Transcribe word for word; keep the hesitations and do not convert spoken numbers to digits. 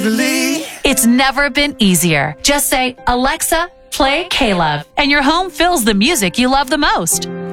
Waverly. It's never been easier. Just say, Alexa, play K-Love, and your home fills the music you love the most.